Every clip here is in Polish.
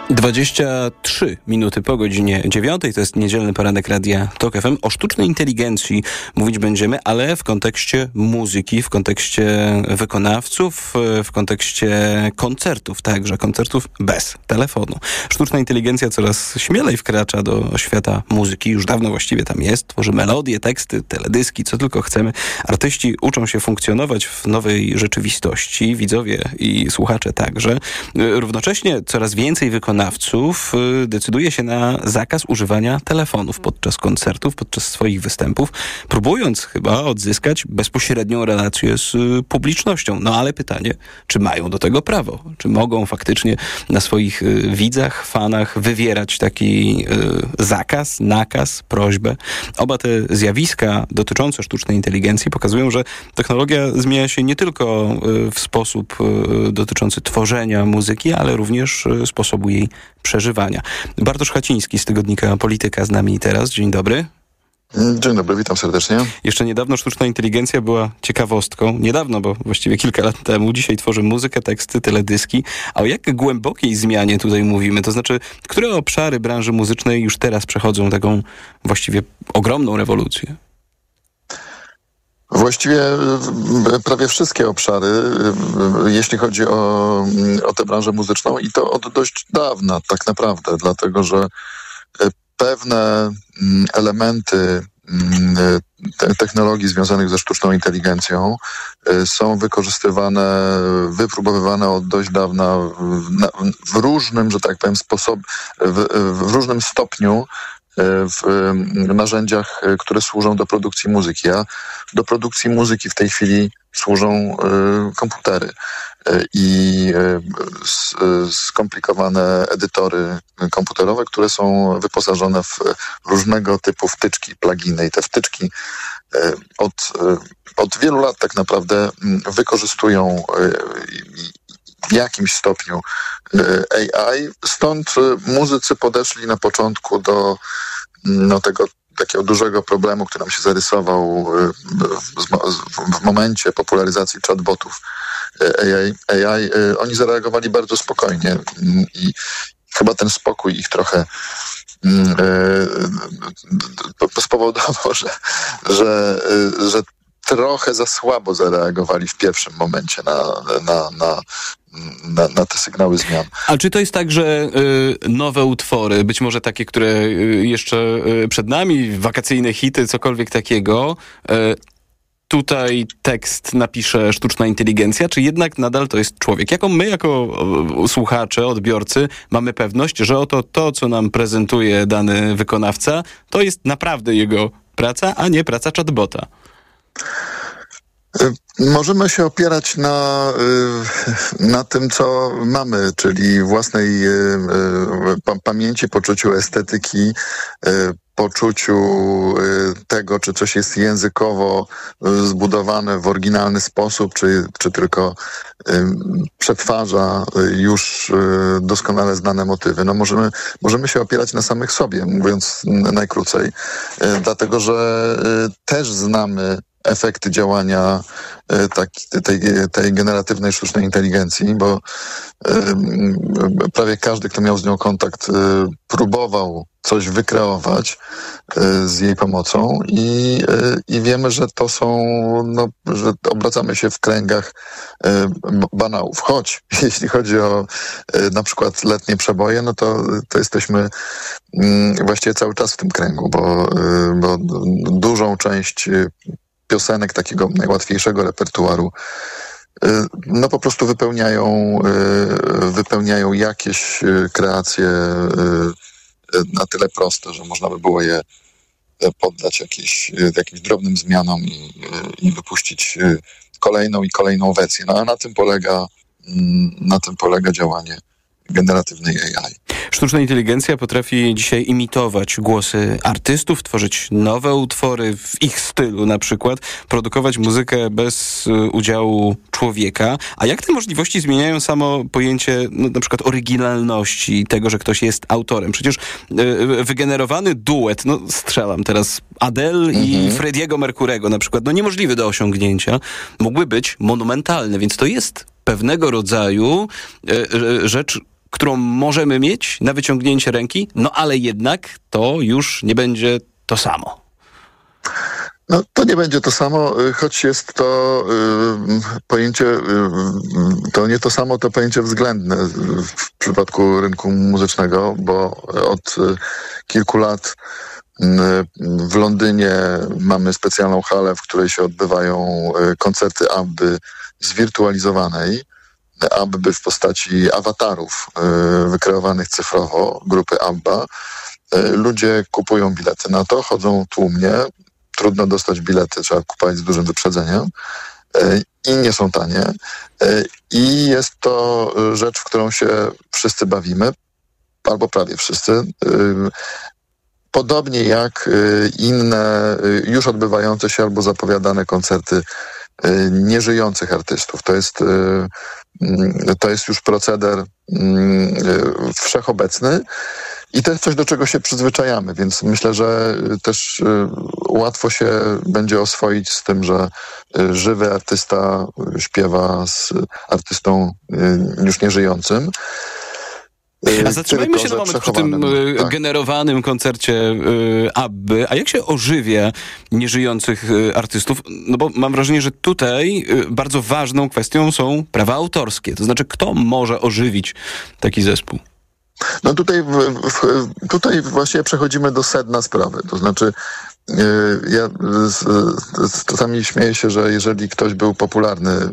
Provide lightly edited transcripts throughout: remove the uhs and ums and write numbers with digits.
23 minuty po godzinie 9. To jest niedzielny poranek Radia TOK FM. O sztucznej inteligencji mówić będziemy, ale w kontekście muzyki, w kontekście wykonawców, w kontekście koncertów, także koncertów bez telefonu. Sztuczna inteligencja coraz śmielej wkracza do świata muzyki. Już dawno właściwie tam jest. Tworzy melodie, teksty, teledyski, co tylko chcemy. Artyści uczą się funkcjonować w nowej rzeczywistości. Widzowie i słuchacze także. Równocześnie coraz więcej wykonawców decyduje się na zakaz używania telefonów podczas koncertów, podczas swoich występów, próbując chyba odzyskać bezpośrednią relację z publicznością. No ale pytanie, czy mają do tego prawo? Czy mogą faktycznie na swoich widzach, fanach wywierać taki zakaz, nakaz, prośbę? Oba te zjawiska dotyczące sztucznej inteligencji pokazują, że technologia zmienia się nie tylko w sposób dotyczący tworzenia muzyki, ale również sposobu jej przeżywania. Bartosz Chaciński z tygodnika Polityka z nami teraz. Dzień dobry. Dzień dobry, witam serdecznie. Jeszcze niedawno sztuczna inteligencja była ciekawostką. Niedawno, bo właściwie kilka lat temu. Dzisiaj tworzy muzykę, teksty, teledyski. A o jak głębokiej zmianie tutaj mówimy? To znaczy, które obszary branży muzycznej już teraz przechodzą taką właściwie ogromną rewolucję? Właściwie prawie wszystkie obszary, jeśli chodzi o tę branżę muzyczną, i to od dość dawna tak naprawdę, dlatego że pewne elementy technologii związanych ze sztuczną inteligencją są wykorzystywane, wypróbowywane od dość dawna w różnym, że tak powiem, w różnym stopniu w narzędziach, które służą do produkcji muzyki. A do produkcji muzyki w tej chwili służą komputery i skomplikowane edytory komputerowe, które są wyposażone w różnego typu wtyczki, pluginy. I te wtyczki od wielu lat tak naprawdę wykorzystują w jakimś stopniu AI. Stąd muzycy podeszli na początku do tego takiego dużego problemu, który nam się zarysował w momencie popularyzacji chatbotów AI. Oni zareagowali bardzo spokojnie i chyba ten spokój ich trochę spowodował, że trochę za słabo zareagowali w pierwszym momencie na te sygnały zmian. A czy to jest tak, że nowe utwory, być może takie, które jeszcze przed nami, wakacyjne hity, cokolwiek takiego, tutaj tekst napisze sztuczna inteligencja, czy jednak nadal to jest człowiek? Jaką my jako słuchacze, odbiorcy mamy pewność, że oto to, co nam prezentuje dany wykonawca, to jest naprawdę jego praca, a nie praca chatbota? Możemy się opierać na tym, co mamy, czyli własnej pamięci, poczuciu estetyki, poczuciu tego, czy coś jest językowo zbudowane w oryginalny sposób, czy tylko przetwarza już doskonale znane motywy. No możemy się opierać na samych sobie, mówiąc najkrócej, dlatego że też znamy efekty działania tej generatywnej sztucznej inteligencji, bo prawie każdy, kto miał z nią kontakt, próbował coś wykreować z jej pomocą i wiemy, że to są, że obracamy się w kręgach banałów. Choć jeśli chodzi o na przykład letnie przeboje, no to jesteśmy właściwie cały czas w tym kręgu, bo dużą część piosenek takiego najłatwiejszego repertuaru po prostu wypełniają jakieś kreacje na tyle proste, że można by było je poddać jakimś drobnym zmianom i wypuścić kolejną wersję. No a na tym polega działanie generatywnej AI. Sztuczna inteligencja potrafi dzisiaj imitować głosy artystów, tworzyć nowe utwory w ich stylu na przykład, produkować muzykę bez udziału człowieka. A jak te możliwości zmieniają samo pojęcie na przykład oryginalności, tego, że ktoś jest autorem? Przecież wygenerowany duet, strzelam teraz, Adele i Freddie'ego Mercurego na przykład, niemożliwy do osiągnięcia, mógłby być monumentalny, więc to jest pewnego rodzaju rzecz którą możemy mieć na wyciągnięcie ręki, no ale jednak to już nie będzie to samo. No, to nie będzie to samo, choć jest to pojęcie, to nie to samo, to pojęcie względne w przypadku rynku muzycznego, bo od kilku lat w Londynie mamy specjalną halę, w której się odbywają koncerty ABBY zwirtualizowanej. ABBY w postaci awatarów wykreowanych cyfrowo, grupy ABBA. Ludzie kupują bilety na to, chodzą tłumnie. Trudno dostać bilety, trzeba kupować z dużym wyprzedzeniem i nie są tanie. I jest to rzecz, w którą się wszyscy bawimy, albo prawie wszyscy. Podobnie jak inne już odbywające się albo zapowiadane koncerty nieżyjących artystów. To jest już proceder wszechobecny i to jest coś, do czego się przyzwyczajamy, więc myślę, że też łatwo się będzie oswoić z tym, że żywy artysta śpiewa z artystą już nieżyjącym. A zatrzymajmy się na moment przy tym generowanym koncercie ABBY. A jak się ożywia nieżyjących artystów? No bo mam wrażenie, że tutaj bardzo ważną kwestią są prawa autorskie. To znaczy, kto może ożywić taki zespół? No tutaj właśnie przechodzimy do sedna sprawy. To znaczy, ja czasami śmieję się, że jeżeli ktoś był popularny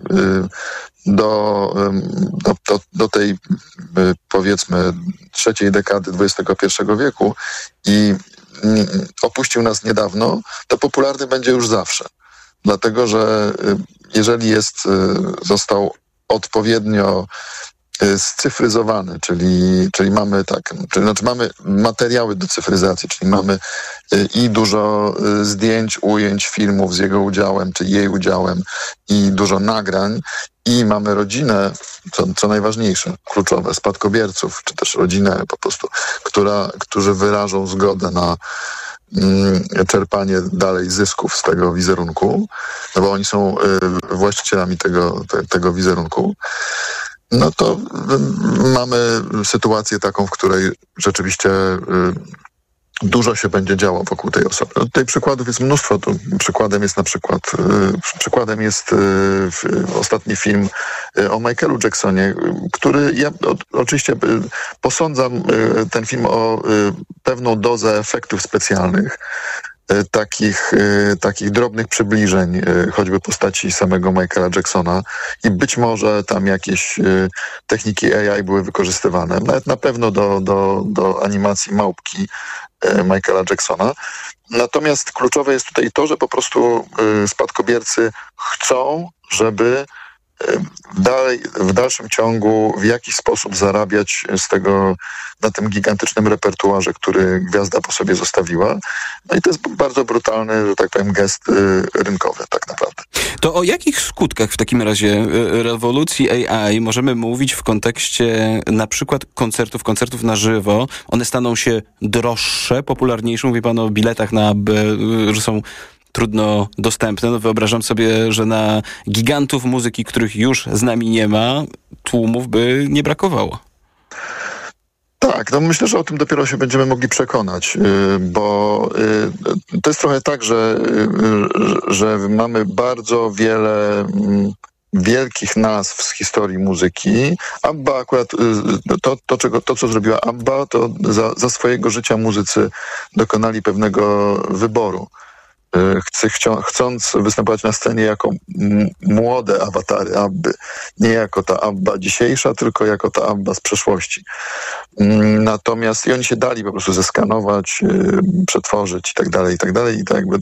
do tej, powiedzmy, trzeciej dekady XXI wieku i opuścił nas niedawno, to popularny będzie już zawsze. Dlatego, że jeżeli został odpowiednio scyfryzowany, czyli mamy mamy materiały do cyfryzacji, czyli mamy i dużo zdjęć, ujęć, filmów z jego udziałem, czy jej udziałem i dużo nagrań i mamy rodzinę, co najważniejsze, kluczowe, spadkobierców, czy też rodzinę po prostu, którzy wyrażą zgodę na czerpanie dalej zysków z tego wizerunku, no bo oni są właścicielami tego wizerunku. No to mamy sytuację taką, w której rzeczywiście dużo się będzie działo wokół tej osoby. No, tutaj przykładów jest mnóstwo. Przykładem jest ostatni film o Michaelu Jacksonie, który ja oczywiście posądzam ten film o pewną dozę efektów specjalnych, takich drobnych przybliżeń, choćby postaci samego Michaela Jacksona i być może tam jakieś techniki AI były wykorzystywane, nawet na pewno do animacji małpki Michaela Jacksona. Natomiast kluczowe jest tutaj to, że po prostu spadkobiercy chcą, żeby w dalszym ciągu w jakiś sposób zarabiać z tego na tym gigantycznym repertuarze, który gwiazda po sobie zostawiła. No i to jest bardzo brutalny, że tak powiem, gest rynkowy tak naprawdę. To o jakich skutkach w takim razie rewolucji AI możemy mówić w kontekście na przykład koncertów na żywo? One staną się droższe, popularniejsze? Mówi pan o biletach na ABBY, że są trudno dostępne. No wyobrażam sobie, że na gigantów muzyki, których już z nami nie ma, tłumów by nie brakowało. Tak, no myślę, że o tym dopiero się będziemy mogli przekonać, bo to jest trochę tak, że mamy bardzo wiele wielkich nazw z historii muzyki. ABBA akurat, to co zrobiła ABBA, to za swojego życia muzycy dokonali pewnego wyboru. Chcąc występować na scenie jako młode awatary ABBY, nie jako ta ABBA dzisiejsza, tylko jako ta ABBA z przeszłości. Natomiast i oni się dali po prostu zeskanować, przetworzyć i tak dalej, i tak jakby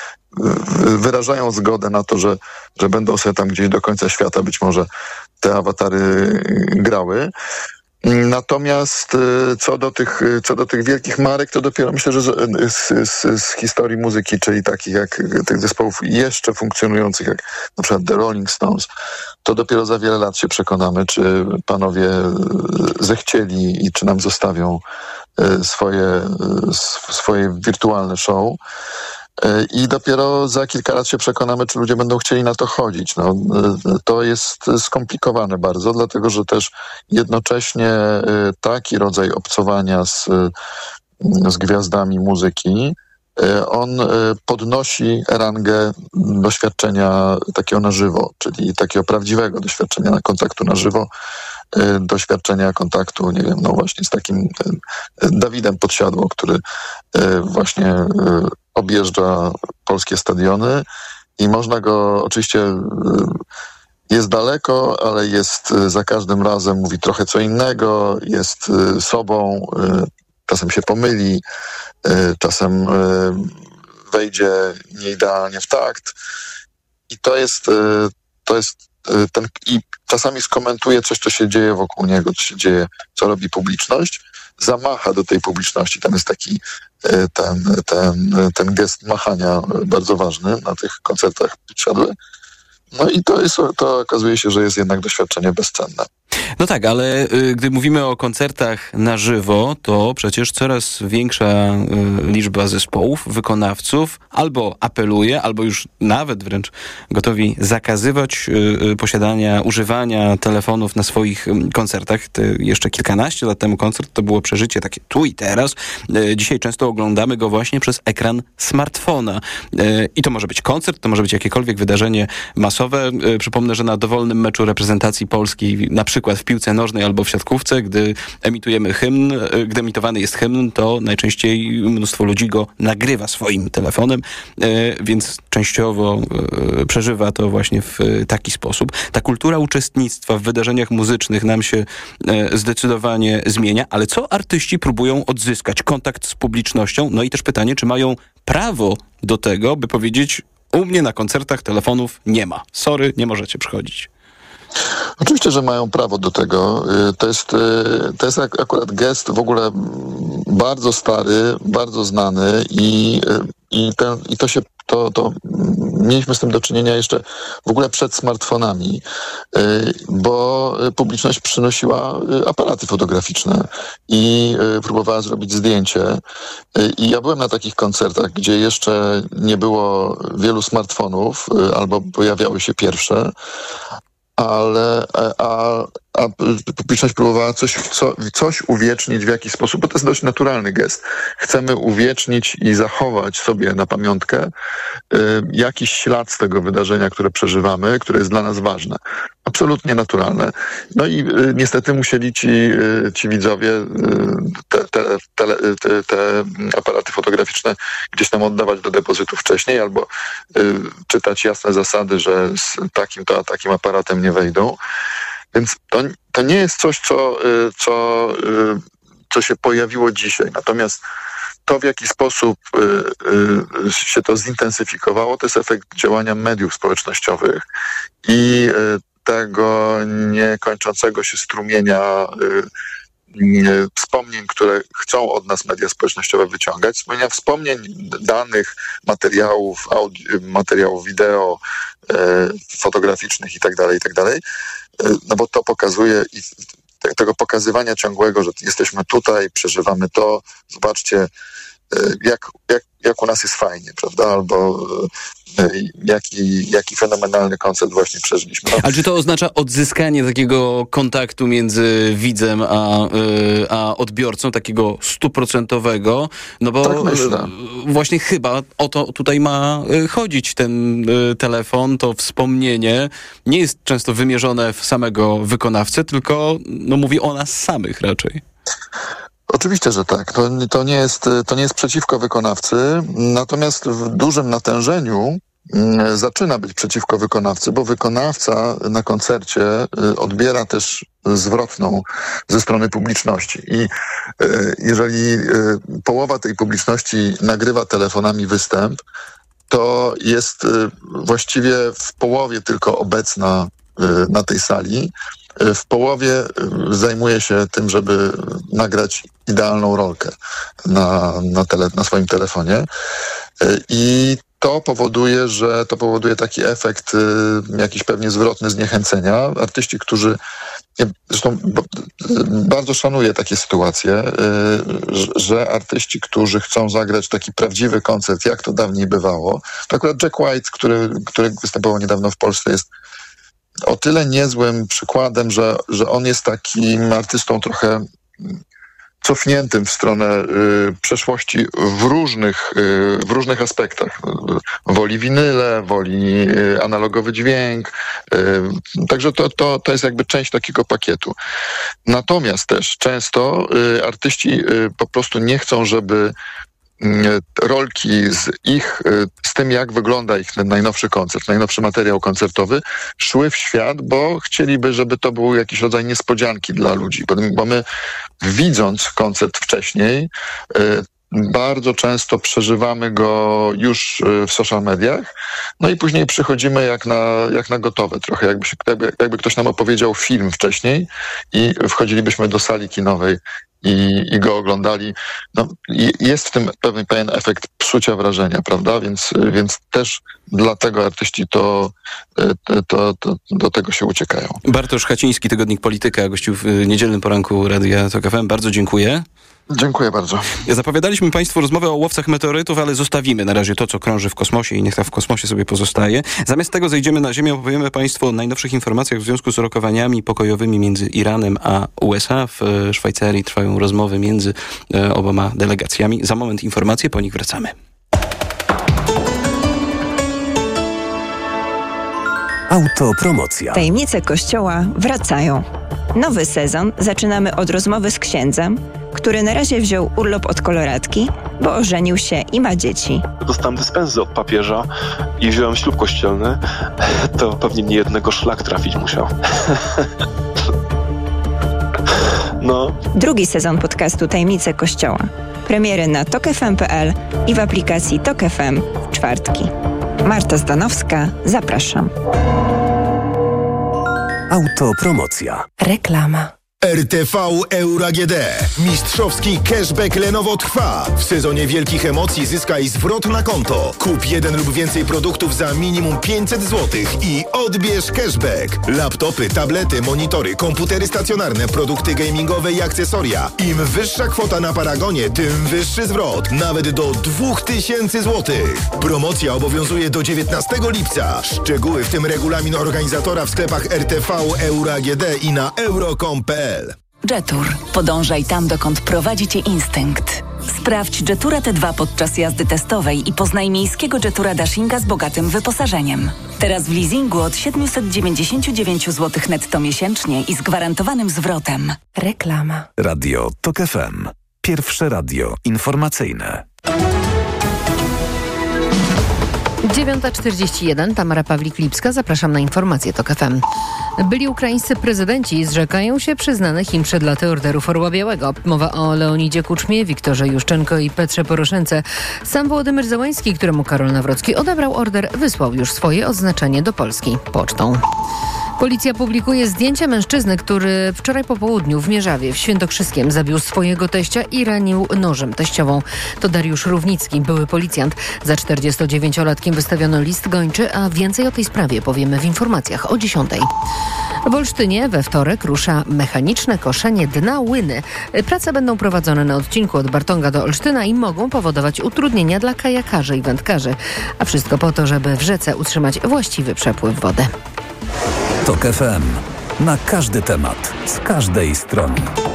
wyrażają zgodę na to, że będą sobie tam gdzieś do końca świata być może te awatary grały. Natomiast co do tych wielkich marek, to dopiero myślę, że z historii muzyki, czyli takich jak tych zespołów jeszcze funkcjonujących, jak na przykład The Rolling Stones, to dopiero za wiele lat się przekonamy, czy panowie zechcieli i czy nam zostawią swoje wirtualne show. I dopiero za kilka lat się przekonamy, czy ludzie będą chcieli na to chodzić. No, to jest skomplikowane bardzo, dlatego że też jednocześnie taki rodzaj obcowania z gwiazdami muzyki, on podnosi rangę doświadczenia takiego na żywo, czyli takiego prawdziwego doświadczenia kontaktu na żywo, doświadczenia kontaktu, nie wiem, no właśnie z takim Dawidem Podsiadło, który właśnie objeżdża polskie stadiony i można go oczywiście... Jest daleko, ale jest za każdym razem, mówi trochę co innego, jest sobą, czasem się pomyli, czasem wejdzie nieidealnie w takt. I to jest ten, i czasami skomentuje coś, co się dzieje wokół niego, co się dzieje, co robi publiczność, zamacha do tej publiczności. Tam jest taki ten gest machania bardzo ważny na tych koncertach Podsiadły. No i to okazuje się, że jest jednak doświadczenie bezcenne. No tak, ale gdy mówimy o koncertach na żywo, to przecież coraz większa liczba zespołów, wykonawców albo apeluje, albo już nawet wręcz gotowi zakazywać posiadania, używania telefonów na swoich koncertach. Jeszcze kilkanaście lat temu koncert to było przeżycie takie tu i teraz. Dzisiaj często oglądamy go właśnie przez ekran smartfona. I to może być koncert, to może być jakiekolwiek wydarzenie masowe. Przypomnę, że na dowolnym meczu reprezentacji Polski, na przykład w piłce nożnej albo w siatkówce, gdy emitujemy hymn, gdy emitowany jest hymn, to najczęściej mnóstwo ludzi go nagrywa swoim telefonem, więc częściowo przeżywa to właśnie w taki sposób. Ta kultura uczestnictwa w wydarzeniach muzycznych nam się zdecydowanie zmienia, ale co artyści próbują odzyskać? Kontakt z publicznością? No i też pytanie, czy mają prawo do tego, by powiedzieć: u mnie na koncertach telefonów nie ma. Sorry, nie możecie przychodzić. Oczywiście, że mają prawo do tego. To jest akurat gest w ogóle bardzo stary, bardzo znany i mieliśmy z tym do czynienia jeszcze w ogóle przed smartfonami, bo publiczność przynosiła aparaty fotograficzne i próbowała zrobić zdjęcie. I ja byłem na takich koncertach, gdzie jeszcze nie było wielu smartfonów, albo pojawiały się pierwsze, a publiczność próbowała coś uwiecznić w jakiś sposób, bo to jest dość naturalny gest. Chcemy uwiecznić i zachować sobie na pamiątkę jakiś ślad z tego wydarzenia, które przeżywamy, które jest dla nas ważne. Absolutnie naturalne. No i niestety musieli ci widzowie te aparaty fotograficzne gdzieś tam oddawać do depozytu wcześniej, albo czytać jasne zasady, że z takim to a takim aparatem nie wejdą. Więc to nie jest coś, co się pojawiło dzisiaj. Natomiast to, w jaki sposób się to zintensyfikowało, to jest efekt działania mediów społecznościowych i tego niekończącego się strumienia wspomnień, które chcą od nas media społecznościowe wyciągać. Wspomnień, danych, materiałów wideo, fotograficznych itd. No bo to pokazuje i tego pokazywania ciągłego, że jesteśmy tutaj, przeżywamy to, zobaczcie, jak u nas jest fajnie, prawda? Albo jaki fenomenalny koncert właśnie przeżyliśmy. Ale czy to oznacza odzyskanie takiego kontaktu między widzem a odbiorcą, takiego 100%? No bo tak myślę. Właśnie chyba o to tutaj ma chodzić. Ten telefon, to wspomnienie nie jest często wymierzone w samego wykonawcę, tylko mówi o nas samych raczej. Oczywiście, że tak. To nie jest przeciwko wykonawcy, natomiast w dużym natężeniu zaczyna być przeciwko wykonawcy, bo wykonawca na koncercie odbiera też zwrotną ze strony publiczności. I jeżeli połowa tej publiczności nagrywa telefonami występ, to jest właściwie w połowie tylko obecna na tej sali. W połowie zajmuje się tym, żeby nagrać idealną rolkę na swoim telefonie. I to powoduje taki efekt jakiś pewnie zwrotny zniechęcenia. Artyści, którzy Zresztą bardzo szanuję takie sytuacje, że artyści, którzy chcą zagrać taki prawdziwy koncert, jak to dawniej bywało, to akurat Jack White, który występował niedawno w Polsce, jest o tyle niezłym przykładem, że on jest takim artystą trochę cofniętym w stronę przeszłości w różnych aspektach. Woli winyle, woli analogowy dźwięk. Także to jest jakby część takiego pakietu. Natomiast też często artyści po prostu nie chcą, żeby rolki z tym, jak wygląda ich najnowszy koncert, najnowszy materiał koncertowy, szły w świat, bo chcieliby, żeby to był jakiś rodzaj niespodzianki dla ludzi. Bo my, widząc koncert wcześniej, bardzo często przeżywamy go już w social mediach, no i później przychodzimy jak na gotowe trochę, jakby ktoś nam opowiedział film wcześniej i wchodzilibyśmy do sali kinowej i go oglądali. No, jest w tym pewien efekt psucia wrażenia, prawda? Więc też dlatego artyści do tego się uciekają. Bartosz Chaciński, Tygodnik Polityka, gościł w niedzielnym poranku Radia Tok FM. Bardzo dziękuję. Dziękuję bardzo. Zapowiadaliśmy Państwu rozmowę o łowcach meteorytów, ale zostawimy na razie to, co krąży w kosmosie i niech to w kosmosie sobie pozostaje. Zamiast tego zejdziemy na Ziemię, opowiemy Państwu o najnowszych informacjach w związku z rokowaniami pokojowymi między Iranem a USA. W Szwajcarii trwają rozmowy między oboma delegacjami. Za moment informacje, po nich wracamy. Autopromocja. Tajemnice Kościoła wracają. Nowy sezon zaczynamy od rozmowy z księdzem, który na razie wziął urlop od koloratki, bo ożenił się i ma dzieci. Dostałem dyspensę od papieża i wziąłem ślub kościelny. To pewnie nie jednego szlak trafić musiał. No. Drugi sezon podcastu Tajemnice Kościoła. Premiery na tokfm.pl i w aplikacji Tok FM w czwartki. Marta Zdanowska, zapraszam. Autopromocja. Reklama. RTV Euro AGD. Mistrzowski cashback Lenovo trwa. W sezonie wielkich emocji zyskaj zwrot na konto. Kup jeden lub więcej produktów za minimum 500 zł i odbierz cashback. Laptopy, tablety, monitory, komputery stacjonarne, produkty gamingowe i akcesoria. Im wyższa kwota na Paragonie, tym wyższy zwrot. Nawet do 2000 zł. Promocja obowiązuje do 19 lipca. Szczegóły, w tym regulamin organizatora w sklepach RTV Euro AGD i na euro.com.pl. Jetour. Podążaj tam, dokąd prowadzi Cię instynkt. Sprawdź Jetura T2 podczas jazdy testowej i poznaj miejskiego Jetura Dashinga z bogatym wyposażeniem. Teraz w leasingu od 799 zł netto miesięcznie i z gwarantowanym zwrotem. Reklama. Radio Tok FM. Pierwsze radio informacyjne. 9:41, Tamara Pawlik-Lipska, zapraszam na informacje TOK FM. Byli ukraińscy prezydenci zrzekają się przyznanych im przed laty orderów Orła Białego. Mowa o Leonidzie Kuczmie, Wiktorze Juszczenko i Petrze Poroszence. Sam Wołodymyr Zełański, któremu Karol Nawrocki odebrał order, wysłał już swoje odznaczenie do Polski pocztą. Policja publikuje zdjęcie mężczyzny, który wczoraj po południu w Mierzawie w Świętokrzyskiem zabił swojego teścia i ranił nożem teściową. To Dariusz Równicki, były policjant. Za 49-latkiem wystawiono list gończy, a więcej o tej sprawie powiemy w informacjach o 10:00. W Olsztynie we wtorek rusza mechaniczne koszenie dna Łyny. Prace będą prowadzone na odcinku od Bartonga do Olsztyna i mogą powodować utrudnienia dla kajakarzy i wędkarzy. A wszystko po to, żeby w rzece utrzymać właściwy przepływ wody. Tok FM. Na każdy temat, z każdej strony.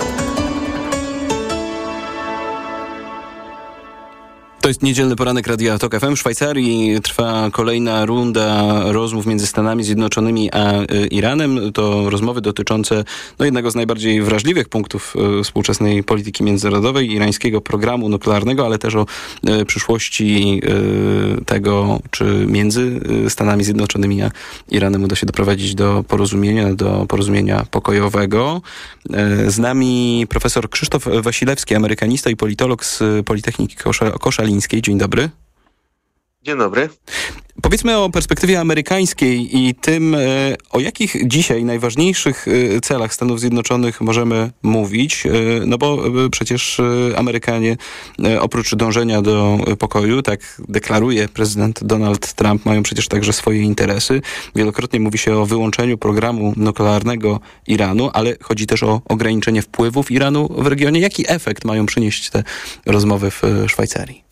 To jest niedzielny poranek Radia Tok FM. W Szwajcarii trwa kolejna runda rozmów między Stanami Zjednoczonymi a Iranem. To rozmowy dotyczące jednego z najbardziej wrażliwych punktów współczesnej polityki międzynarodowej, irańskiego programu nuklearnego, ale też o przyszłości tego, czy między Stanami Zjednoczonymi a Iranem uda się doprowadzić do porozumienia pokojowego. Z nami profesor Krzysztof Wasilewski, amerykanista i politolog z Politechniki Koszalińskiej. Dzień dobry. Dzień dobry. Powiedzmy o perspektywie amerykańskiej i tym, o jakich dzisiaj najważniejszych celach Stanów Zjednoczonych możemy mówić, no bo przecież Amerykanie oprócz dążenia do pokoju, tak deklaruje prezydent Donald Trump, mają przecież także swoje interesy. Wielokrotnie mówi się o wyłączeniu programu nuklearnego Iranu, ale chodzi też o ograniczenie wpływów Iranu w regionie. Jaki efekt mają przynieść te rozmowy w Szwajcarii?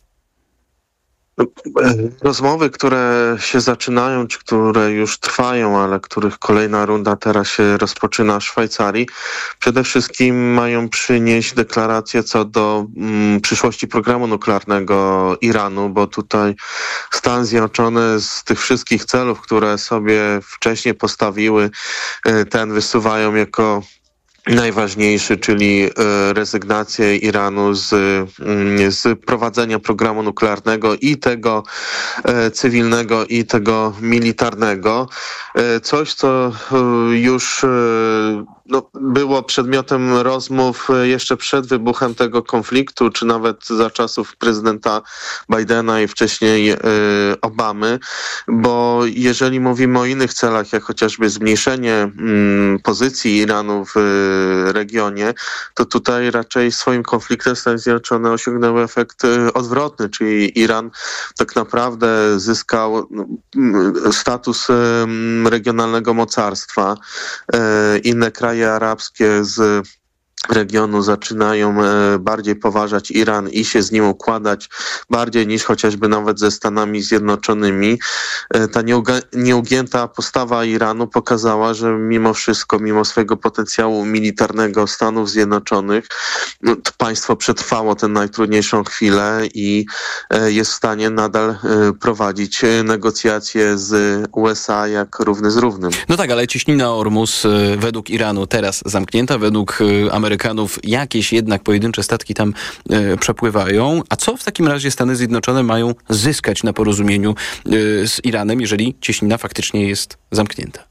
Rozmowy, które się zaczynają, czy które już trwają, ale których kolejna runda teraz się rozpoczyna w Szwajcarii, przede wszystkim mają przynieść deklarację co do przyszłości programu nuklearnego Iranu, bo tutaj Stany Zjednoczone z tych wszystkich celów, które sobie wcześniej postawiły, ten wysuwają jako najważniejszy, czyli rezygnację Iranu z prowadzenia programu nuklearnego i tego cywilnego, i tego militarnego. Coś, co już było przedmiotem rozmów jeszcze przed wybuchem tego konfliktu, czy nawet za czasów prezydenta Bidena i wcześniej Obamy, bo jeżeli mówimy o innych celach, jak chociażby zmniejszenie pozycji Iranu w regionie, to tutaj raczej swoim konfliktem Stany Zjednoczone osiągnęły efekt odwrotny, czyli Iran tak naprawdę zyskał status regionalnego mocarstwa. Inne kraje arabskie z regionu zaczynają bardziej poważać Iran i się z nim układać bardziej niż chociażby nawet ze Stanami Zjednoczonymi. Ta nieugięta postawa Iranu pokazała, że mimo wszystko, mimo swojego potencjału militarnego Stanów Zjednoczonych, to państwo przetrwało tę najtrudniejszą chwilę i jest w stanie nadal prowadzić negocjacje z USA jak równy z równym. No tak, ale cieśnina Ormus według Iranu teraz zamknięta, według Amerykanów jakieś jednak pojedyncze statki tam przepływają. A co w takim razie Stany Zjednoczone mają zyskać na porozumieniu z Iranem, jeżeli cieśnina faktycznie jest zamknięta?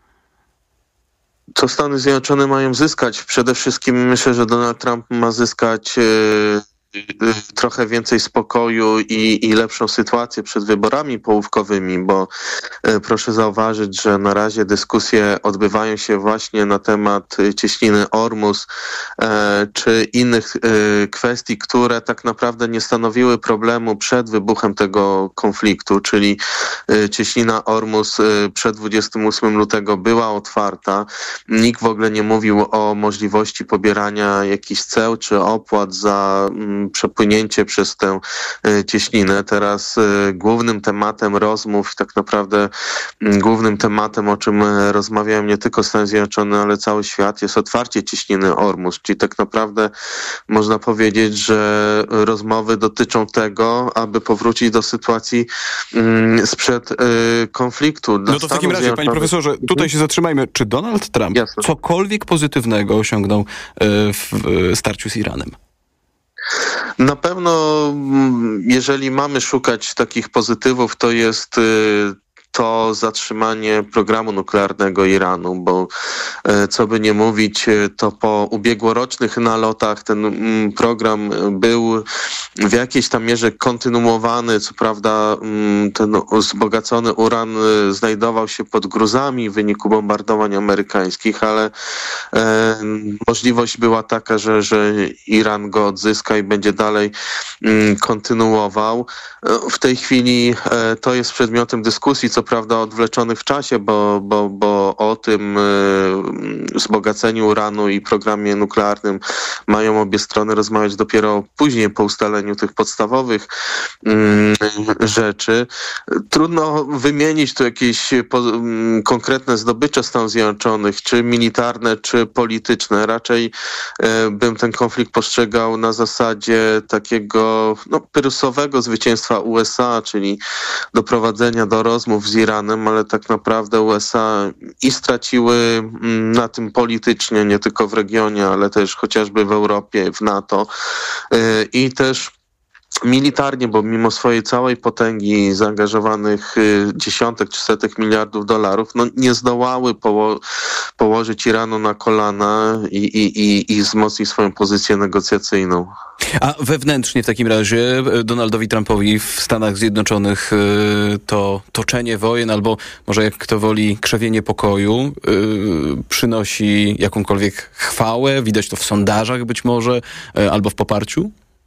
Co Stany Zjednoczone mają zyskać? Przede wszystkim myślę, że Donald Trump ma zyskać trochę więcej spokoju i lepszą sytuację przed wyborami połówkowymi, bo proszę zauważyć, że na razie dyskusje odbywają się właśnie na temat cieśniny Ormus czy innych kwestii, które tak naprawdę nie stanowiły problemu przed wybuchem tego konfliktu, czyli cieśnina Ormus przed 28 lutego była otwarta. Nikt w ogóle nie mówił o możliwości pobierania jakichś ceł czy opłat za przepłynięcie przez tę cieśninę. Teraz głównym tematem rozmów, tak naprawdę głównym tematem, o czym rozmawiają nie tylko Stany Zjednoczone, ale cały świat, jest otwarcie cieśniny Ormus. Czyli tak naprawdę można powiedzieć, że rozmowy dotyczą tego, aby powrócić do sytuacji sprzed konfliktu. No to w takim razie, panie profesorze, tutaj się zatrzymajmy. Czy Donald Trump cokolwiek pozytywnego osiągnął w starciu z Iranem? Na pewno, jeżeli mamy szukać takich pozytywów, to jest to zatrzymanie programu nuklearnego Iranu, bo co by nie mówić, to po ubiegłorocznych nalotach ten program był w jakiejś tam mierze kontynuowany. Co prawda ten wzbogacony uran znajdował się pod gruzami w wyniku bombardowań amerykańskich, ale możliwość była taka, że Iran go odzyska i będzie dalej kontynuował. W tej chwili to jest przedmiotem dyskusji, co prawda odwleczonych w czasie, bo o tym wzbogaceniu uranu i programie nuklearnym mają obie strony rozmawiać dopiero później, po ustaleniu tych podstawowych rzeczy. Trudno wymienić tu jakieś konkretne zdobycze Stanów Zjednoczonych, czy militarne, czy polityczne. Raczej bym ten konflikt postrzegał na zasadzie takiego pyrrhusowego zwycięstwa USA, czyli doprowadzenia do rozmów z Iranem, ale tak naprawdę USA i straciły na tym politycznie, nie tylko w regionie, ale też chociażby w Europie, w NATO i też militarnie, bo mimo swojej całej potęgi zaangażowanych dziesiątek czy setek miliardów dolarów, nie zdołały położyć Iranu na kolana i wzmocnić swoją pozycję negocjacyjną. A wewnętrznie w takim razie Donaldowi Trumpowi w Stanach Zjednoczonych to toczenie wojen, albo może jak kto woli krzewienie pokoju, przynosi jakąkolwiek chwałę? Widać to w sondażach być może, albo w poparciu?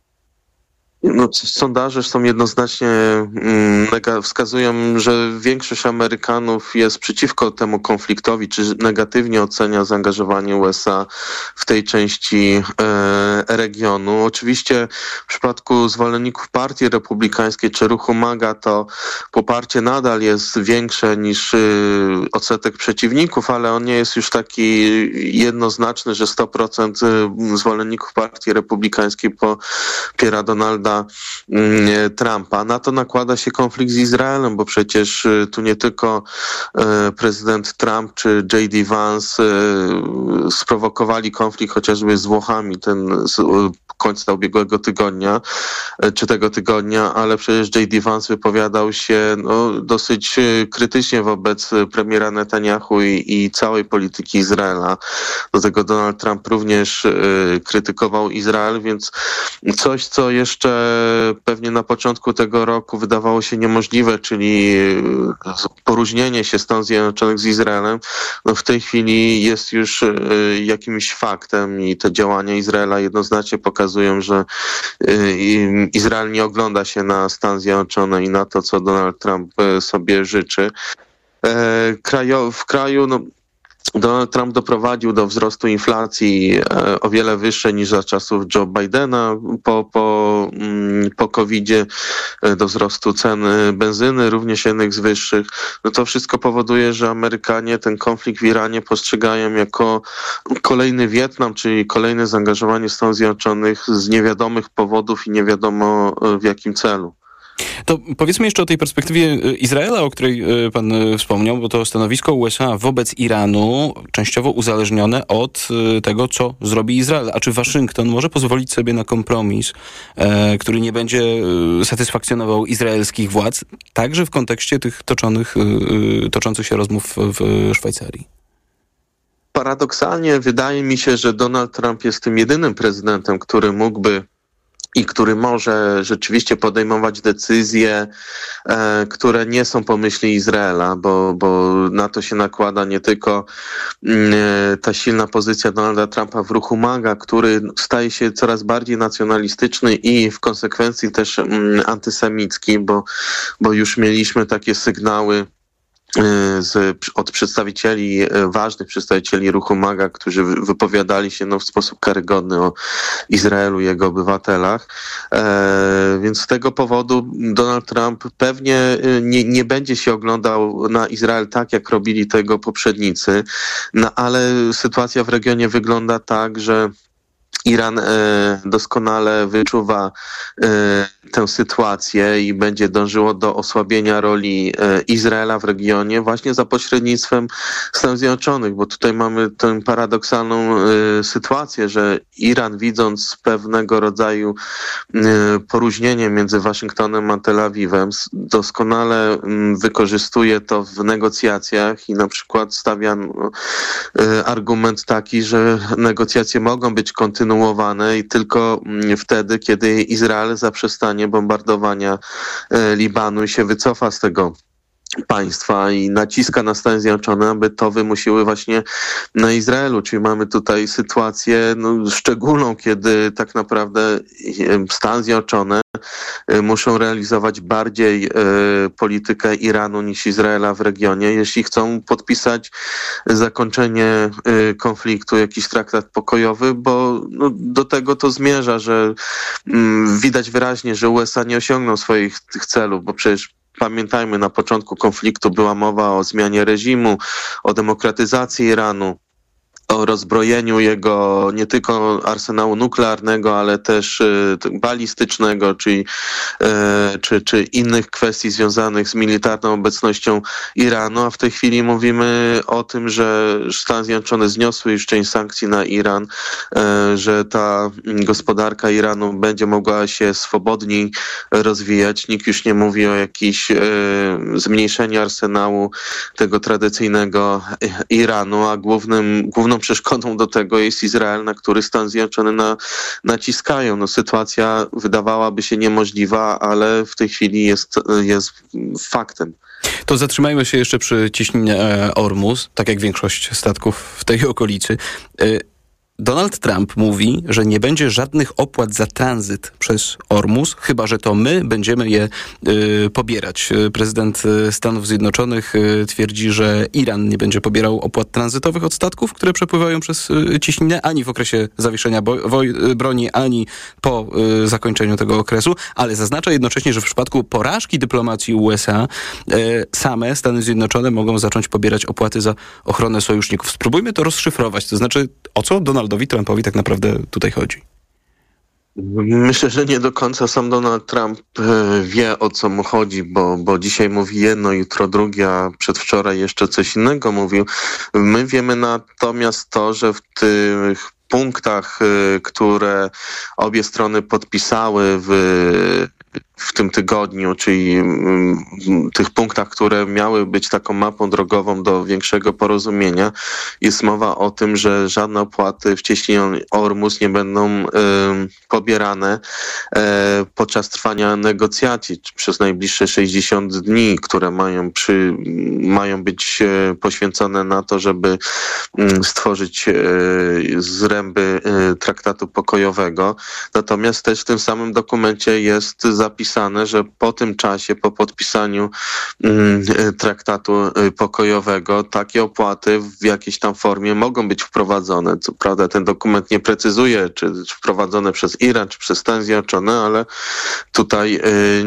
Sondaże są jednoznacznie, wskazują, że większość Amerykanów jest przeciwko temu konfliktowi, czy negatywnie ocenia zaangażowanie USA w tej części regionu. Oczywiście w przypadku zwolenników Partii Republikańskiej czy ruchu MAGA to poparcie nadal jest większe niż odsetek przeciwników, ale on nie jest już taki jednoznaczny, że 100% zwolenników Partii Republikańskiej popiera Donalda Trumpa. Na to nakłada się konflikt z Izraelem, bo przecież tu nie tylko prezydent Trump czy J.D. Vance sprowokowali konflikt chociażby z Włochami końca ubiegłego tygodnia, czy tego tygodnia, ale przecież J.D. Vance wypowiadał się dosyć krytycznie wobec premiera Netanyahu i całej polityki Izraela. Do tego Donald Trump również krytykował Izrael, więc coś, co jeszcze pewnie na początku tego roku wydawało się niemożliwe, czyli poróżnienie się Stanów Zjednoczonych z Izraelem, w tej chwili jest już jakimś faktem i te działania Izraela jednoznacznie pokazują, że Izrael nie ogląda się na Stany Zjednoczone i na to, co Donald Trump sobie życzy. W kraju Donald Trump doprowadził do wzrostu inflacji o wiele wyższej niż za czasów Joe Bidena po COVID-zie, do wzrostu cen benzyny, również jednych z wyższych. To wszystko powoduje, że Amerykanie ten konflikt w Iranie postrzegają jako kolejny Wietnam, czyli kolejne zaangażowanie Stanów Zjednoczonych z niewiadomych powodów i nie wiadomo w jakim celu. To powiedzmy jeszcze o tej perspektywie Izraela, o której pan wspomniał, bo to stanowisko USA wobec Iranu częściowo uzależnione od tego, co zrobi Izrael. A czy Waszyngton może pozwolić sobie na kompromis, który nie będzie satysfakcjonował izraelskich władz, także w kontekście tych toczących się rozmów w Szwajcarii? Paradoksalnie wydaje mi się, że Donald Trump jest tym jedynym prezydentem, który mógłby i który może rzeczywiście podejmować decyzje, które nie są po myśli Izraela, bo na to się nakłada nie tylko ta silna pozycja Donalda Trumpa w ruchu MAGA, który staje się coraz bardziej nacjonalistyczny i w konsekwencji też antysemicki, bo już mieliśmy takie sygnały od ważnych przedstawicieli ruchu MAGA, którzy wypowiadali się w sposób karygodny o Izraelu i jego obywatelach. Więc z tego powodu Donald Trump pewnie nie będzie się oglądał na Izrael tak, jak robili tego poprzednicy, ale sytuacja w regionie wygląda tak, że Iran doskonale wyczuwa tę sytuację i będzie dążyło do osłabienia roli Izraela w regionie właśnie za pośrednictwem Stanów Zjednoczonych, bo tutaj mamy tę paradoksalną sytuację, że Iran, widząc pewnego rodzaju poróżnienie między Waszyngtonem a Tel Awiwem, doskonale wykorzystuje to w negocjacjach i na przykład stawia argument taki, że negocjacje mogą być kontynuowane i tylko wtedy, kiedy Izrael zaprzestanie bombardowania Libanu i się wycofa z tego państwa i naciska na Stany Zjednoczone, aby to wymusiły właśnie na Izraelu. Czyli mamy tutaj sytuację szczególną, kiedy tak naprawdę Stany Zjednoczone muszą realizować bardziej politykę Iranu niż Izraela w regionie, jeśli chcą podpisać zakończenie konfliktu, jakiś traktat pokojowy, bo do tego to zmierza, że widać wyraźnie, że USA nie osiągną swoich tych celów, bo przecież pamiętajmy, na początku konfliktu była mowa o zmianie reżimu, o demokratyzacji Iranu. o rozbrojeniu jego nie tylko arsenału nuklearnego, ale też balistycznego, czy innych kwestii związanych z militarną obecnością Iranu, a w tej chwili mówimy o tym, że Stany Zjednoczone zniosły już część sankcji na Iran, że ta gospodarka Iranu będzie mogła się swobodniej rozwijać. Nikt już nie mówi o jakimś zmniejszeniu arsenału tego tradycyjnego Iranu, a główną przeszkodą do tego jest Izrael, na który Stany Zjednoczone naciskają. No, sytuacja wydawałaby się niemożliwa, ale w tej chwili jest faktem. To zatrzymajmy się jeszcze przy ciśnieniu Ormus, tak jak większość statków w tej okolicy. Donald Trump mówi, że nie będzie żadnych opłat za tranzyt przez Ormus, chyba że to my będziemy je pobierać. Prezydent Stanów Zjednoczonych twierdzi, że Iran nie będzie pobierał opłat tranzytowych od statków, które przepływają przez ciśninę, ani w okresie zawieszenia broni, ani po zakończeniu tego okresu, ale zaznacza jednocześnie, że w przypadku porażki dyplomacji USA same Stany Zjednoczone mogą zacząć pobierać opłaty za ochronę sojuszników. Spróbujmy to rozszyfrować, to znaczy o co Donaldowi Trumpowi tak naprawdę tutaj chodzi? Myślę, że nie do końca sam Donald Trump wie, o co mu chodzi, bo dzisiaj mówi jedno, jutro drugie, a przedwczoraj jeszcze coś innego mówił. My wiemy natomiast to, że w tych punktach, które obie strony podpisały w tym tygodniu, czyli tych punktach, które miały być taką mapą drogową do większego porozumienia, jest mowa o tym, że żadne opłaty w cieśninie Ormus nie będą pobierane podczas trwania negocjacji przez najbliższe 60 dni, które mają być poświęcone na to, żeby stworzyć zręby traktatu pokojowego. Natomiast też w tym samym dokumencie jest zapisane, że po tym czasie, po podpisaniu traktatu pokojowego, takie opłaty w jakiejś tam formie mogą być wprowadzone. Co prawda ten dokument nie precyzuje, czy wprowadzone przez Iran, czy przez Stany Zjednoczone, ale tutaj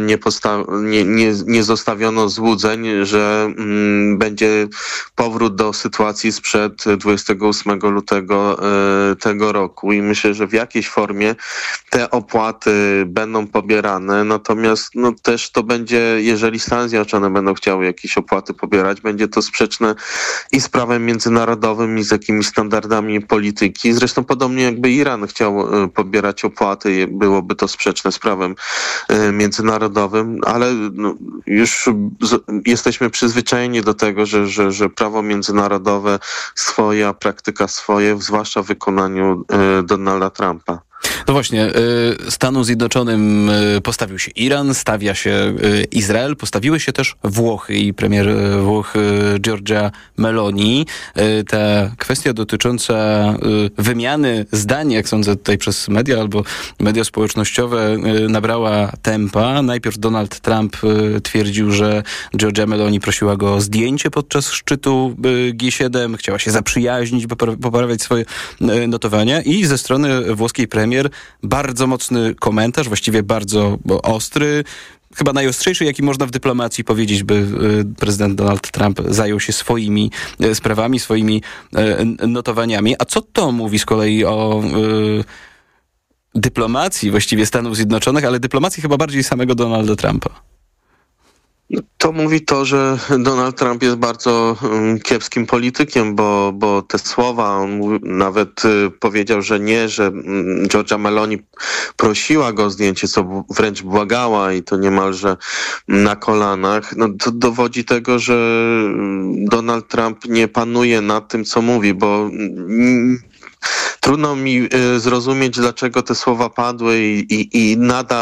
nie zostawiono złudzeń, że będzie powrót do sytuacji sprzed 28 lutego tego roku i myślę, że w jakiejś formie te opłaty będą pobierane, natomiast też to będzie, jeżeli Stany Zjednoczone będą chciały jakieś opłaty pobierać, będzie to sprzeczne i z prawem międzynarodowym, i z jakimiś standardami polityki. Zresztą podobnie jakby Iran chciał pobierać opłaty, byłoby to sprzeczne z prawem międzynarodowym, ale już jesteśmy przyzwyczajeni do tego, że prawo międzynarodowe swoje, a praktyka swoje, zwłaszcza w wykonaniu Donalda Trumpa. No właśnie, Stanom Zjednoczonym postawił się Iran, stawia się Izrael, postawiły się też Włochy i premier Włoch Giorgia Meloni. Ta kwestia dotycząca wymiany zdań, jak sądzę tutaj przez media albo media społecznościowe, nabrała tempa. Najpierw Donald Trump twierdził, że Giorgia Meloni prosiła go o zdjęcie podczas szczytu G7, chciała się zaprzyjaźnić, poprawiać swoje notowania i ze strony włoskiej premier bardzo mocny komentarz, właściwie bardzo ostry, chyba najostrzejszy, jaki można w dyplomacji powiedzieć, by prezydent Donald Trump zajął się swoimi sprawami, swoimi notowaniami. A co to mówi z kolei o dyplomacji właściwie Stanów Zjednoczonych, ale dyplomacji chyba bardziej samego Donalda Trumpa? To mówi to, że Donald Trump jest bardzo kiepskim politykiem, bo te słowa, on nawet powiedział, że nie, że Giorgia Meloni prosiła go o zdjęcie, co wręcz błagała i to niemalże na kolanach. To dowodzi tego, że Donald Trump nie panuje nad tym, co mówi, bo trudno mi zrozumieć, dlaczego te słowa padły i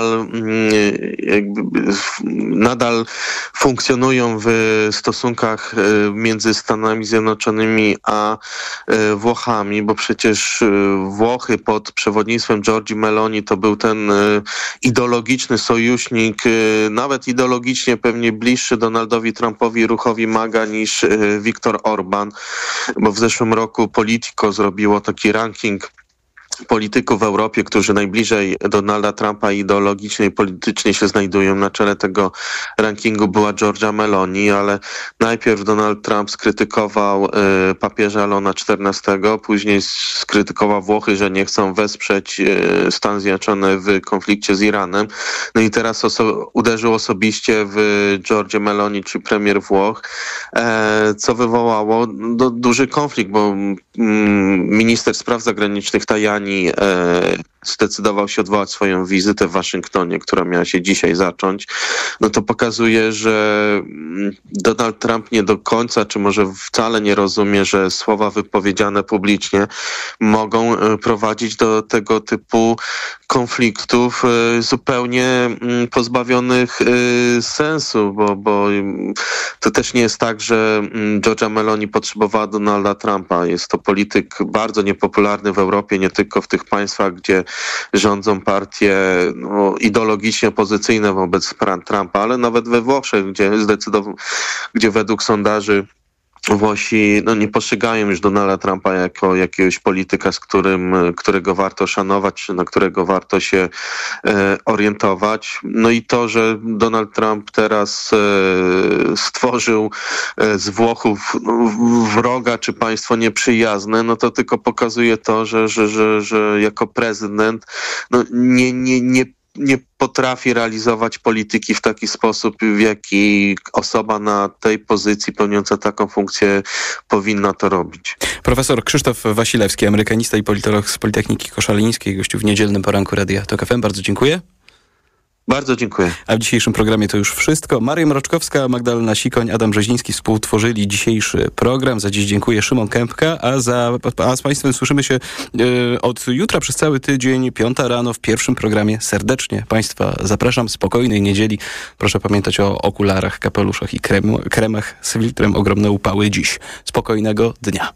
nadal funkcjonują w stosunkach między Stanami Zjednoczonymi a Włochami, bo przecież Włochy pod przewodnictwem Giorgii Meloni to był ten ideologiczny sojusznik, nawet ideologicznie pewnie bliższy Donaldowi Trumpowi ruchowi MAGA niż Viktor Orban, bo w zeszłym roku Politico zrobiło taki ranking polityków w Europie, którzy najbliżej Donalda Trumpa ideologicznie i politycznie się znajdują. Na czele tego rankingu była Giorgia Meloni, ale najpierw Donald Trump skrytykował papieża Leona XIV, później skrytykował Włochy, że nie chcą wesprzeć Stanów Zjednoczonych w konflikcie z Iranem. No i teraz uderzył osobiście w Giorgię Meloni, czy premier Włoch, co wywołało duży konflikt, bo minister spraw zagranicznych Tajani zdecydował się odwołać swoją wizytę w Waszyngtonie, która miała się dzisiaj zacząć. No to pokazuje, że Donald Trump nie do końca, czy może wcale nie rozumie, że słowa wypowiedziane publicznie mogą prowadzić do tego typu konfliktów zupełnie pozbawionych sensu, bo to też nie jest tak, że Giorgia Meloni potrzebowała Donalda Trumpa. Jest to polityk bardzo niepopularny w Europie, nie tylko w tych państwach, gdzie rządzą partie ideologicznie opozycyjne wobec Trumpa, ale nawet we Włoszech, gdzie według sondaży Włosi nie postrzegają już Donalda Trumpa jako jakiegoś polityka, którego warto szanować, czy na którego warto się orientować. No i to, że Donald Trump teraz stworzył z Włochów wroga, czy państwo nieprzyjazne, no to tylko pokazuje to, że jako prezydent nie potrafi realizować polityki w taki sposób, w jaki osoba na tej pozycji pełniąca taką funkcję powinna to robić. Profesor Krzysztof Wasilewski, amerykanista i politolog z Politechniki Koszalińskiej, gościu w niedzielnym poranku Radia TOK FM. Bardzo dziękuję. Bardzo dziękuję. A w dzisiejszym programie to już wszystko. Maria Mroczkowska, Magdalena Sikoń, Adam Brzeziński współtworzyli dzisiejszy program. Za dziś dziękuję, Szymon Kępka, a z Państwem słyszymy się od jutra przez cały tydzień, 5 rano w pierwszym programie. Serdecznie Państwa zapraszam. Spokojnej niedzieli. Proszę pamiętać o okularach, kapeluszach i kremach z filtrem ogromne upały dziś. Spokojnego dnia.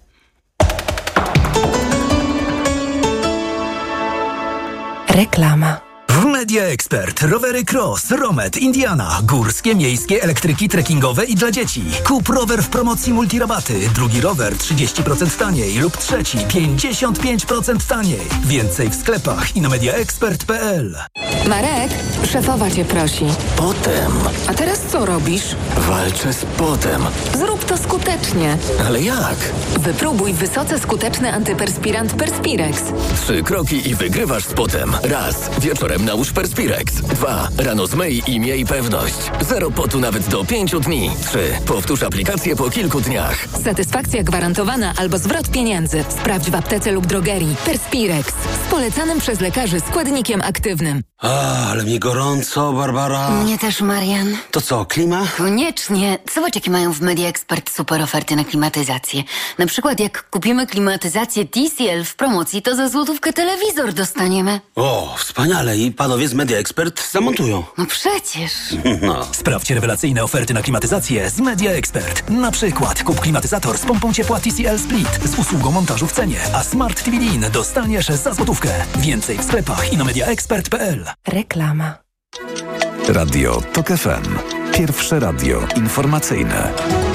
Reklama. W Media Expert rowery Cross, Romet, Indiana, górskie, miejskie, elektryki, trekkingowe i dla dzieci. Kup rower w promocji multirabaty, drugi rower 30% taniej lub trzeci 55% taniej. Więcej w sklepach i na mediaexpert.pl. Marek, szefowa cię prosi. Potem. A teraz co robisz? Walczę z potem. Zrób to skutecznie. Ale jak? Wypróbuj wysoce skuteczny antyperspirant Perspirex. 3 kroki i wygrywasz z potem. Raz. Wieczorem nałóż Perspirex. 2. Rano zmyj i miej pewność. 0 potu nawet do 5 dni. 3. Powtórz aplikację po kilku dniach. Satysfakcja gwarantowana albo zwrot pieniędzy. Sprawdź w aptece lub drogerii. Perspirex. Z polecanym przez lekarzy składnikiem aktywnym. Ale mi gorąco, Barbara. Mnie też, Marian. To co, klima? Koniecznie. Zobacz, jakie mają w Media Expert super oferty na klimatyzację. Na przykład jak kupimy klimatyzację TCL w promocji, to za złotówkę telewizor dostaniemy. O, wspaniale. I panowie z Media Expert zamontują. No przecież. No. Sprawdź rewelacyjne oferty na klimatyzację z Media Expert. Na przykład kup klimatyzator z pompą ciepła TCL Split z usługą montażu w cenie, a Smart TV Lean dostaniesz za złotówkę. Więcej w sklepach i na mediaexpert.pl. Reklama. Radio TOK FM. Pierwsze radio informacyjne.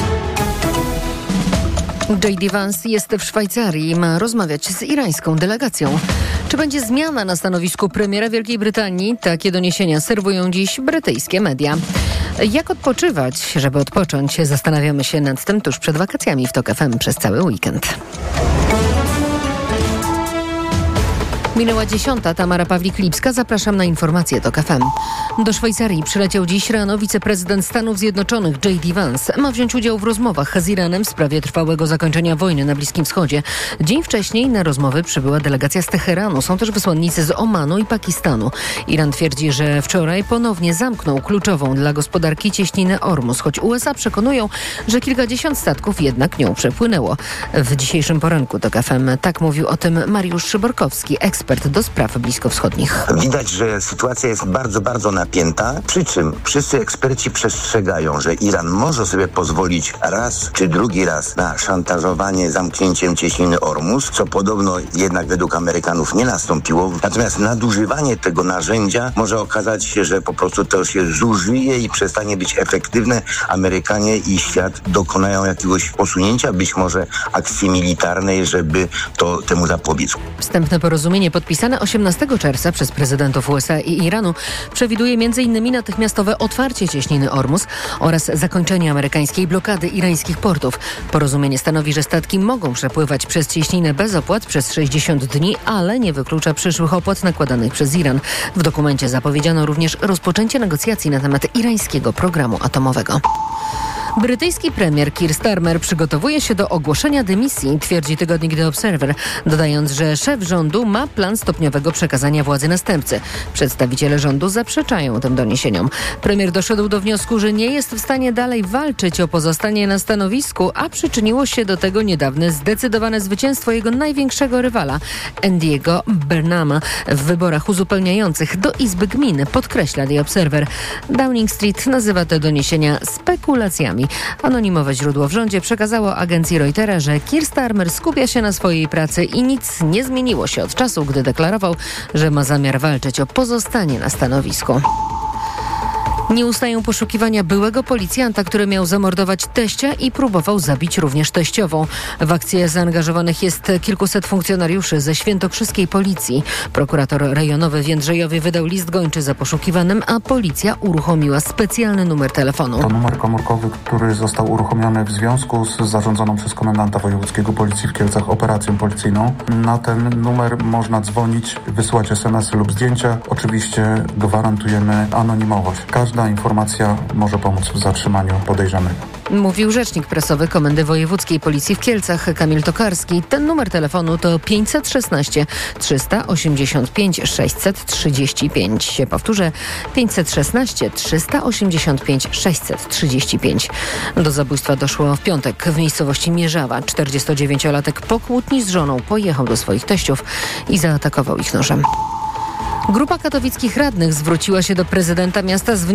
J.D. Vance jest w Szwajcarii i ma rozmawiać z irańską delegacją. Czy będzie zmiana na stanowisku premiera Wielkiej Brytanii? Takie doniesienia serwują dziś brytyjskie media. Jak odpoczywać, żeby odpocząć? Zastanawiamy się nad tym tuż przed wakacjami w TOK FM przez cały weekend. Minęła 10. Tamara Pawlik-Lipska. Zapraszam na informacje TOK FM. Do Szwajcarii przyleciał dziś rano wiceprezydent Stanów Zjednoczonych J.D. Vance. Ma wziąć udział w rozmowach z Iranem w sprawie trwałego zakończenia wojny na Bliskim Wschodzie. Dzień wcześniej na rozmowy przybyła delegacja z Teheranu. Są też wysłannicy z Omanu i Pakistanu. Iran twierdzi, że wczoraj ponownie zamknął kluczową dla gospodarki cieśninę Ormus, choć USA przekonują, że kilkadziesiąt statków jednak nią przepłynęło. W dzisiejszym poranku TOK FM tak mówił o tym Mariusz Szyborkowski, ekspert do spraw bliskowschodnich. Widać, że sytuacja jest bardzo, bardzo napięta, przy czym wszyscy eksperci przestrzegają, że Iran może sobie pozwolić raz czy drugi raz na szantażowanie zamknięciem cieśniny Ormus, co podobno jednak według Amerykanów nie nastąpiło. Natomiast nadużywanie tego narzędzia może okazać się, że po prostu to się zużyje i przestanie być efektywne. Amerykanie i świat dokonają jakiegoś posunięcia, być może akcji militarnej, żeby temu zapobiec. Wstępne porozumienie podpisane 18 czerwca przez prezydentów USA i Iranu przewiduje m.in. natychmiastowe otwarcie cieśniny Ormus oraz zakończenie amerykańskiej blokady irańskich portów. Porozumienie stanowi, że statki mogą przepływać przez cieśninę bez opłat przez 60 dni, ale nie wyklucza przyszłych opłat nakładanych przez Iran. W dokumencie zapowiedziano również rozpoczęcie negocjacji na temat irańskiego programu atomowego. Brytyjski premier Keir Starmer przygotowuje się do ogłoszenia dymisji, twierdzi tygodnik The Observer, dodając, że szef rządu ma plan stopniowego przekazania władzy następcy. Przedstawiciele rządu zaprzeczają tym doniesieniom. Premier doszedł do wniosku, że nie jest w stanie dalej walczyć o pozostanie na stanowisku, a przyczyniło się do tego niedawne zdecydowane zwycięstwo jego największego rywala, Andy'ego Burnhama, w wyborach uzupełniających do Izby Gmin, podkreśla The Observer. Downing Street nazywa te doniesienia spekulacjami. Anonimowe źródło w rządzie przekazało agencji Reutera, że Keir Starmer skupia się na swojej pracy i nic nie zmieniło się od czasu, gdy deklarował, że ma zamiar walczyć o pozostanie na stanowisku. Nie ustają poszukiwania byłego policjanta, który miał zamordować teścia i próbował zabić również teściową. W akcję zaangażowanych jest kilkuset funkcjonariuszy ze świętokrzyskiej policji. Prokurator rejonowy w Jędrzejowie wydał list gończy za poszukiwanym, a policja uruchomiła specjalny numer telefonu. To numer komórkowy, który został uruchomiony w związku z zarządzoną przez komendanta wojewódzkiego policji w Kielcach operacją policyjną. Na ten numer można dzwonić, wysyłać SMS-y lub zdjęcia. Oczywiście gwarantujemy anonimowość. Każda informacja może pomóc w zatrzymaniu podejrzanego. Mówił rzecznik prasowy Komendy Wojewódzkiej Policji w Kielcach, Kamil Tokarski. Ten numer telefonu to 516 385 635. Powtórzę, 516 385 635. Do zabójstwa doszło w piątek w miejscowości Mierzawa. 49-latek po kłótni z żoną pojechał do swoich teściów i zaatakował ich nożem. Grupa katowickich radnych zwróciła się do prezydenta miasta z